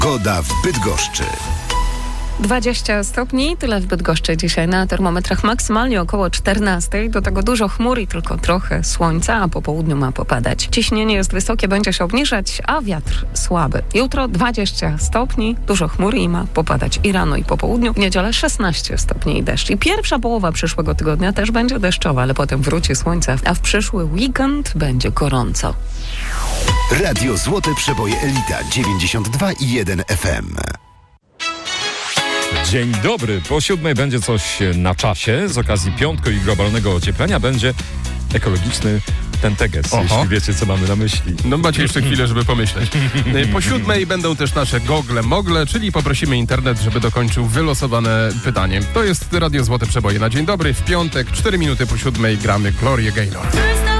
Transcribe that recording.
Pogoda w Bydgoszczy. 20 stopni, tyle w Bydgoszczy dzisiaj na termometrach, maksymalnie około 14. Do tego dużo chmur i tylko trochę słońca, a po południu ma popadać. Ciśnienie jest wysokie, będzie się obniżać, a wiatr słaby. Jutro 20 stopni, dużo chmur i ma popadać i rano i po południu. W niedzielę 16 stopni i deszcz. I pierwsza połowa przyszłego tygodnia też będzie deszczowa, ale potem wróci słońce, a w przyszły weekend będzie gorąco. Radio Złote Przeboje Elita 92,1 FM. Dzień dobry. Po 7 będzie coś na czasie. Z okazji piątku i globalnego ocieplenia będzie ekologiczny tenteges, jeśli wiecie, co mamy na myśli. No macie jeszcze chwilę, żeby pomyśleć. Po 7 będą też nasze gogle-mogle, czyli poprosimy internet, żeby dokończył wylosowane pytanie. To jest Radio Złote Przeboje na dzień dobry. W piątek, 4 minuty po 7 gramy Glorię Gaynor.